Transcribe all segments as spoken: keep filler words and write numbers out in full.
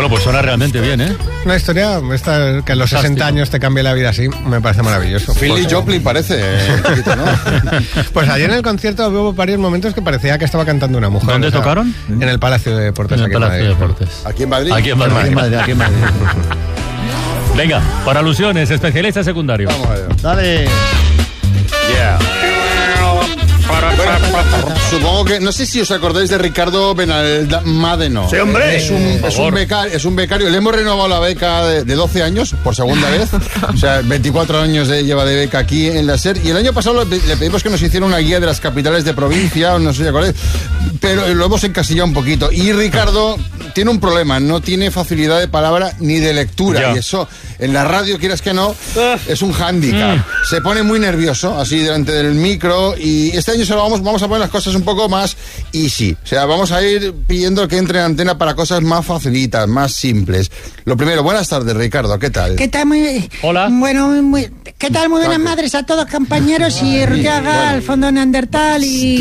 Bueno, pues suena realmente bien, ¿eh? Una historia esta, que a los sesenta años te cambie la vida así, me parece maravilloso. Philly pues, Joplin parece, eh, un poquito, ¿no? Pues ayer en el concierto hubo varios momentos que parecía que estaba cantando una mujer. ¿Dónde o sea, tocaron? En el Palacio de Deportes. En el aquí Palacio en de Deportes. ¿Aquí en Madrid? Aquí en Madrid. Aquí en Madrid, aquí en Madrid. Venga, para alusiones, especialista secundario. Vamos a ver. Dale. Yeah. Supongo que, no sé si os acordáis de Ricardo Benalmádeno. Sí, hombre. Es un, es un, becario, es un becario. Le hemos renovado la beca de, de doce años, por segunda vez. O sea, veinticuatro años de, lleva de beca aquí en la SER. Y el año pasado le, le pedimos que nos hiciera una guía de las capitales de provincia, no sé si acordáis, pero lo hemos encasillado un poquito. Y Ricardo tiene un problema, no tiene facilidad de palabra ni de lectura. Ya. Y eso, en la radio, quieras que no, es un hándicap. Mm. Se pone muy nervioso, así delante del micro, y este año se lo vamos, vamos a poner las cosas un poco más easy. O sea, vamos a ir pidiendo que entre en antena para cosas más facilitas, más simples. Lo primero, buenas tardes, Ricardo, ¿qué tal? ¿Qué tal? Muy, Hola. Bueno, muy, ¿qué tal? Muy buenas madres a todos, compañeros, y Rullaga, bueno. Al fondo Neandertal, y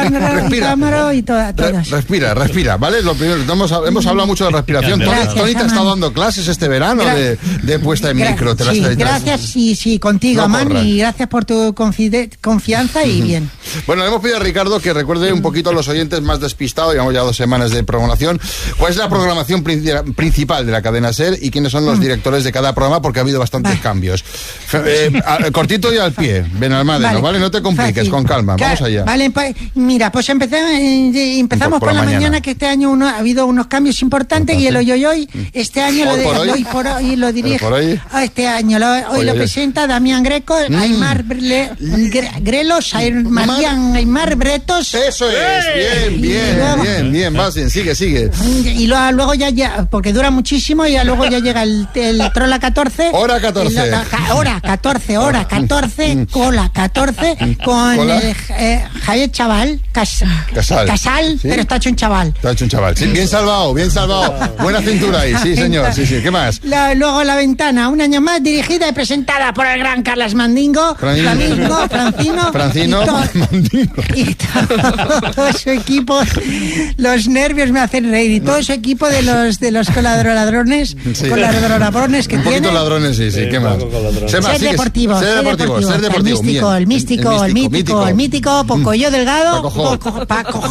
Cámaro, y todas. Re, respira, respira, ¿vale? Lo primero, hemos, hemos hablado mucho de respiración. Gracias, Tony te ha estado dando clases este verano Gra de, de puesta en micro. Te sí, las gracias, sí, sí, contigo, no man, y gracias por tu confianza y bien. Bueno, le hemos pedido a Ricardo que recuerde un poquito a los oyentes más despistados, llevamos ya dos semanas de programación, cuál es la programación principal de la cadena SER y quiénes son los directores de cada programa, porque ha habido bastantes vale. cambios. Eh, a, cortito y al pie, Benalmádeno, vale. ¿vale? No te compliques, fácil. Con calma, claro, vamos allá. Vale, pues, mira, pues empezamos, eh, empezamos por, por la mañana. mañana, que este año uno, ha habido unos cambios importantes. Entonces, y el hoy hoy hoy, este año hoy lo, por de, hoy. hoy por hoy lo dirige, por hoy. este año, lo, hoy, hoy lo hoy, presenta Damián Greco, mm. Aymar Bre, Gre, Grelos, Marian Aymar Bretos. Eso es, bien, bien, luego, bien, bien, vas bien, sigue, sigue. Y luego, luego ya, ya, porque dura muchísimo, y ya luego ya llega el, el Trola catorce. Hora catorce. La, la, hora catorce, hora catorce, cola catorce, con ¿Cola? Eh, eh, Javier Chaval, Cas, Casal, Casal ¿sí? Pero está hecho un chaval. Está hecho un chaval, sí, bien salvado, bien salvado. Buena cintura ahí, sí, señor, sí, sí, ¿qué más? La, luego La Ventana, un año más, dirigida y presentada por el gran Carlas Mandingo. Francino, Francino. Francino, y to, Mandingo. Y todo su equipo, los nervios me hacen reír, y todo su equipo de los de los coladroladrones, sí. coladroladrones que un tiene. Un poquito ladrones, sí, sí, ¿qué más? Ser, más, ser, deportivo, ser deportivo, ser deportivo, el místico, el místico, el mítico, el mítico, Pocoyo Delgado, Paco, Paco,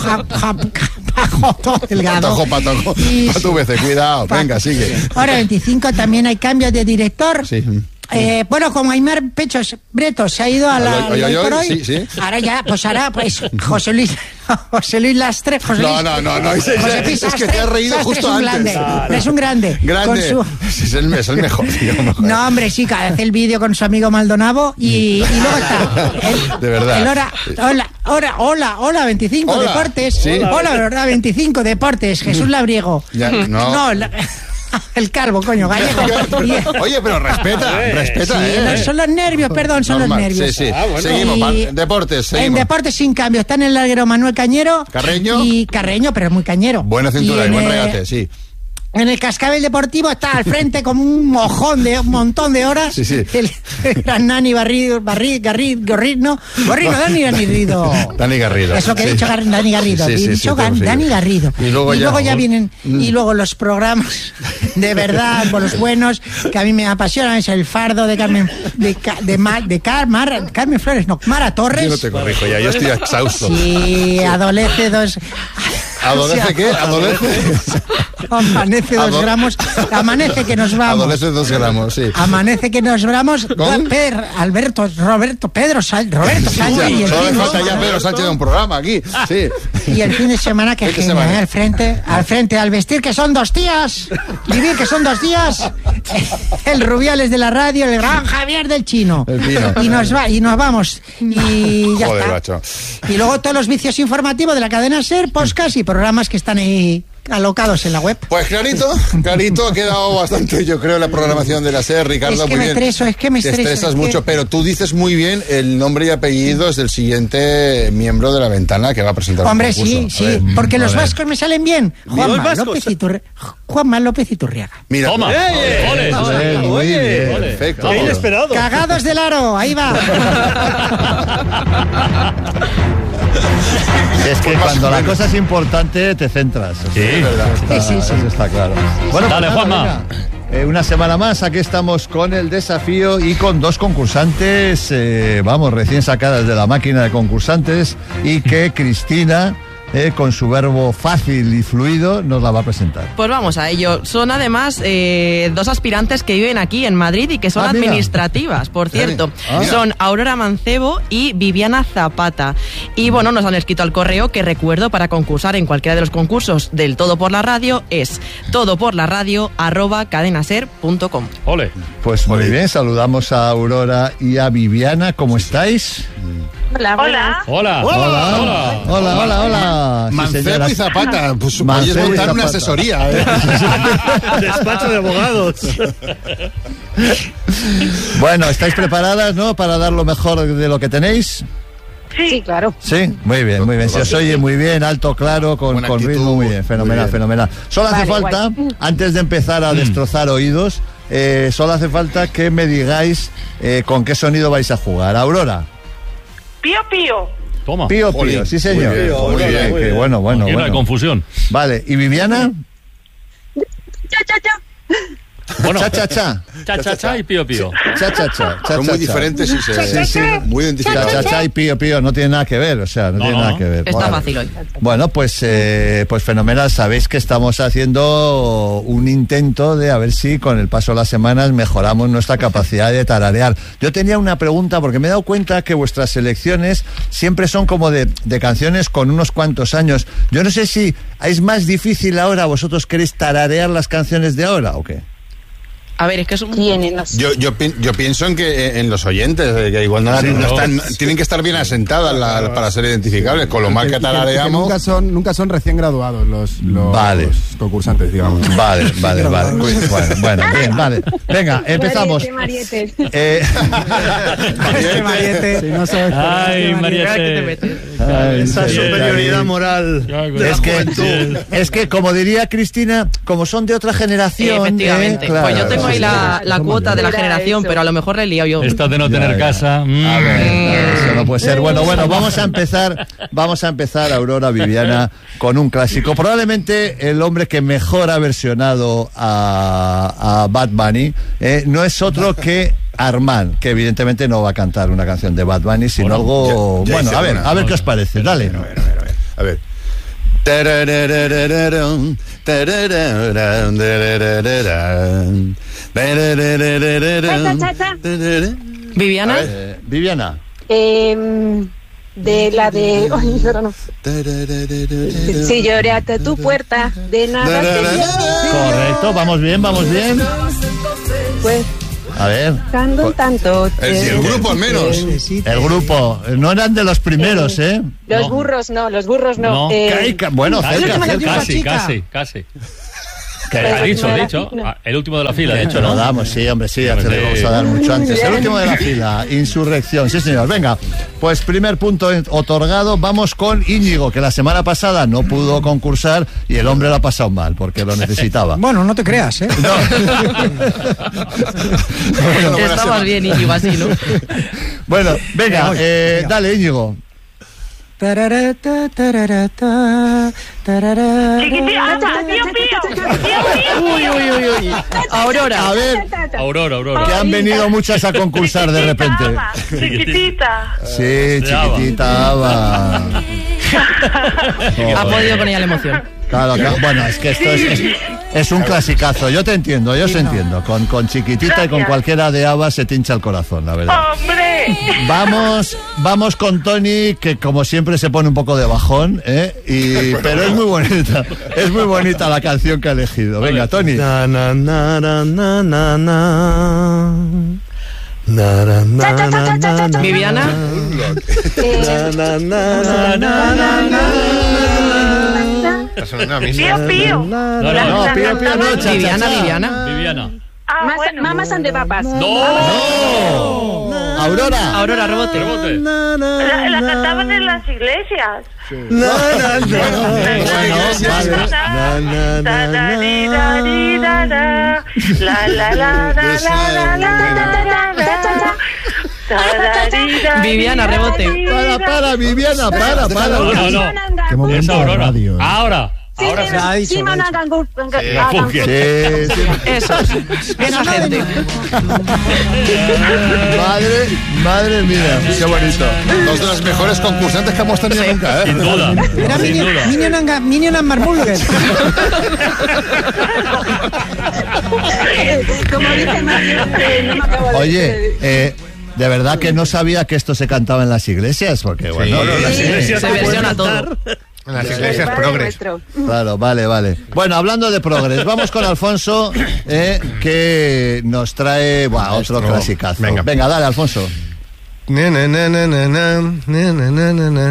Paco Delgado. Patojo, patojo, patu veces, cuidado, venga, sigue. Ahora veinticinco también hay cambios de director. Sí. Eh, bueno, como Aymar Pechos Bretos se ha ido a la hoy, hoy, hoy, por hoy, sí, sí. ahora ya, pues ahora, pues José Luis, José Luis Lastre, José no, Luis, no, no, no, es, es, es, es que te has reído Lastre justo es un antes. Grande, es un grande, grande, su... es, el, es el mejor, tío, mejor. No, hombre, sí, hace el vídeo con su amigo Maldonado y, y luego está el, de verdad. El hora, hola, hola, hola, hola, veinticinco hola. Deportes, ¿Sí? hola, verdad, veinticinco Deportes, Jesús Labriego. Ya, no. no la... El calvo, coño, gallego. Oye, pero respeta, respeta, sí, eh. No, son los nervios, perdón, son Normal, los nervios. Sí, sí. Ah, bueno. Seguimos, y... deportes, seguimos. En deportes sin cambio, está en el larguero Manuel Cañero. Carreño. Y Carreño, pero es muy cañero. Buena cintura y, y buen el... regate, sí. En el cascabel deportivo está al frente como un mojón de un montón de horas. Sí, sí. El, el gran Nani Barrido, Barrido, Garrido, Gorrino, Gorrino, Dani Garrido. Dani Garrido. Es lo que sí. he dicho, Dani Garrido. Sí, sí, he dicho sí, sí, Dani sí. Garrido. Y luego, y ya, luego ya oh. vienen, mm. y luego los programas de verdad, con los buenos, que a mí me apasionan, es El Fardo de Carmen, de, de, de, de Car, Mar, Carmen Flores, no, Mara Torres. Yo no te corrijo ya, yo estoy exhausto. Sí, adolece dos... ¿Adolece qué? ¿Adolece? Amanece dos Adol gramos. Amanece que nos vamos. Adolece dos gramos, sí. Amanece que nos vamos. ¿Con? Pedro, Alberto, Roberto, Pedro, Sal, Roberto Sánchez. Sí, y el solo fin, le falta ya Pedro Sánchez de un programa aquí. Sí. Y el fin de semana que ¿Qué genial, semana? al frente, al frente, al vestir que son dos días, vivir que son dos días, el Rubiales de la radio, el gran Javier del Chino. El Pino. Y nos va, y nos vamos. Y ya Joder, está. macho. Y luego todos los vicios informativos de la cadena SER, podcast y programas que están ahí alocados en la web. Pues clarito, clarito, ha quedado bastante, yo creo, la programación de la SER, Ricardo. Es que muy me bien. estreso, es que me estreso. Te estresas es mucho, que... pero tú dices muy bien el nombre y apellidos del siguiente miembro de La Ventana que va a presentar Hombre, un concurso. sí, sí, ver, porque los vascos me salen bien. Juanma López, Iturri... Juanma López Iturriaga. Mira, toma. ¡Eh! ¡Ole! ¡Ole! Muy bien, ¡Ole! perfecto. ¡Qué inesperado! Cagados del aro, ahí va. Es que Pues más cuando o la menos. cosa es importante, te centras. Eso Sí. es verdad, está- Sí, sí, sí. eso está claro. Bueno, Dale, pues nada, Juanma. venga. Eh, una semana más, aquí estamos con el desafío y con dos concursantes, eh, vamos, recién sacadas de la máquina de concursantes, y que Cristina, eh, con su verbo fácil y fluido, nos la va a presentar. Pues vamos a ello. Son además eh, dos aspirantes que viven aquí en Madrid y que son Ah, mira. administrativas, por cierto. Ah. Son Aurora Mancebo y Viviana Zapata. Y bueno, nos han escrito al correo que recuerdo para concursar en cualquiera de los concursos del Todo por la Radio es todoporlaradio arroba cadenaser punto com. Ole. Pues muy bien, saludamos a Aurora y a Viviana, ¿cómo estáis? Hola, hola. Hola. Hola, hola, hola, hola. Sí, Mancebo señora. y Zapata, pues Mancebo podéis y montar una Zapata. asesoría, ¿eh? Despacho de abogados. Bueno, ¿estáis preparadas, no? Para dar lo mejor de lo que tenéis. Sí, claro. Sí, muy bien, muy bien. Se os oye muy bien, alto, claro, con, Buena con actitud. ritmo, muy bien, fenomenal, Muy bien. fenomenal. Solo hace Vale, falta, guay. antes de empezar a destrozar oídos, eh, solo hace falta que me digáis eh, con qué sonido vais a jugar. Aurora. Pío, pío. Toma. Pío, Jolín, pío, sí señor. muy bien, Muy muy bien, bien, qué muy bueno, bueno, Aquí no hay bueno. confusión. Vale, ¿y Viviana? Cha, cha, cha. Bueno, Cha, cha, cha. cha, cha, cha y pío, pío. Cha, cha, cha. cha, Son cha, muy cha. diferentes y se Sí, sí. muy Cha, identificados. cha, cha y pío, pío, no tiene nada que ver, o sea, no, No, tiene no. nada que ver. Está Vale. fácil hoy. Bueno, pues, eh, pues fenomenal. Sabéis que estamos haciendo un intento de a ver si con el paso de las semanas mejoramos nuestra capacidad de tararear. Yo tenía una pregunta porque me he dado cuenta que vuestras selecciones siempre son como de, de canciones con unos cuantos años. Yo no sé si es más difícil ahora, vosotros queréis tararear las canciones de ahora o qué. A ver, es que es un... Tienen los... Yo, yo, pi- yo pienso en que eh, en los oyentes, eh, que igual no, Sí, no no. están, tienen que estar bien asentadas la- para ser identificables. Con lo mal que Y que- y que tarareamos. nunca son nunca son recién graduados los, los Vale. concursantes, digamos. Vale, vale, vale. Bueno, bueno, bien, vale. Venga, empezamos. Mariete, Mariete. Eh, Este Mariette, si no sabes por Ay, qué, Mariette. ¿Qué te metes? ay, Esa sí, superioridad ahí. moral. de Es la que, juventud. es que, como diría Cristina, como son de otra generación. Efectivamente. eh, claro, Pues yo tengo ahí sí, la, la cuota de la Era generación, eso. pero a lo mejor le he liado yo. Esta de no Ya, tener ya. casa. mm. A ver, no, eso no puede ser. Bueno, bueno, vamos a empezar, vamos a empezar, Aurora, Viviana, con un clásico. Probablemente el hombre que mejor ha versionado a, a Bad Bunny eh, no es otro que Armand, que evidentemente no va a cantar una canción de Bad Bunny, sino Bueno, algo... ya- ya bueno, hice a ver, una. a ver qué os parece, dale. A ver. Tarararararam, tararararam, tararararam, tararararam, Cha, cha, cha. tararararam. Viviana. A ver. Eh, Viviana. Eh, de la de... Ay, ahora no. Tararararam. Si lloré hasta tu puerta, de nada te Correcto, vamos bien, vamos bien. pues A ver, cantando un tanto. El, el grupo al menos. el grupo, no eran de los primeros, ¿eh? Los No. burros no, los burros no. No. Eh, Caica- bueno, Casi, cerca, última cerca. canción. casi, chica. casi, casi. Que- Ha dicho, ha no, dicho. no. Ah, El último de la fila, De ha hecho, dicho, lo ¿no? damos, sí, hombre, sí, ya Hombre, te lo sí. vamos a dar mucho antes. El último de la fila, Insurrección, sí señor. Venga, pues primer punto en- otorgado, vamos con Íñigo, que la semana pasada no pudo concursar y el hombre lo ha pasado mal, porque lo necesitaba. Bueno, no te creas, ¿eh? Estabas bien, Íñigo, así, ¿no? Bueno, venga, eh, dale Íñigo. Tararata, tararata, tarara. Chiquitita, pío, pío, pío, pío. Uy, uy, uy, uy. Aurora. A ver, Aurora, Aurora. que han venido muchas a concursar de repente. Chiquitita. Sí, chiquitita Ava. Ha podido con ella la emoción. Claro, claro. Bueno, es que esto es, es, es un clasicazo. Yo te entiendo, yo os entiendo. Con, con chiquitita y con cualquiera de Ava se te hincha el corazón, la verdad. Hombre. Vamos, vamos con Tony, que como siempre se pone un poco de bajón, ¿eh? Y, pero es muy bonita, es muy bonita la canción que ha elegido. Venga, Tony. Na, na, na, na, na, na, na. Na, na, na, na, na, na. Viviana. Eh, Na, na, na, na, na, na. Está sonando a mí. Pío, pío. No, no, No, no. pío, pío, no, cha, cha, Viviana, cha. Viviana. Viviana. Ah, bueno. Mamas and the papas. ¡No! Aurora. Aurora, rebote. Rebote. La, la cantaban en las iglesias. Na, na, na. La, la, la, la, la, la, la, la, la, la, la. Viviana, rebote. Para, para, Viviana, para, para. No, no, no. Qué momento Es de Aurora. radio. Ahora. Ahora sí. Se ha dicho, Simona lo ha dicho. Gangur- Sí, Gangur- Sí, sí. Eso. Esa gente. Madre, madre mía, qué bonito. Dos de las mejores concursantes que hemos tenido nunca, ¿eh? Sin duda. Era Sin Minion, duda. Minion, and, Minion and Marmulger. Como dice Mario, eh, no me acabo de Oye, eh, de verdad que no sabía que esto se cantaba en las iglesias, porque bueno, Sí. las Sí. iglesias- Se versiona todo. En las El iglesias Padre progres. Nuestro. Claro, vale, vale. Bueno, hablando de progres, vamos con Alfonso, eh, que nos trae buah, otro clasicazo. Venga. Venga, dale, Alfonso. Na, na, na, na, na, na, na, na, na, na.